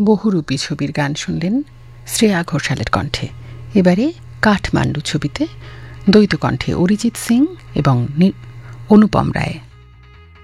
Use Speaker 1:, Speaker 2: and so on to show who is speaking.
Speaker 1: বহুরূপী ছবির গান শুনলেন শ্রেয়া ঘোষালের কণ্ঠে। এবারে কাঠমান্ডু ছবিতে দ্বৈত কণ্ঠে অরিজিৎ সিং এবং অনুপম রায়।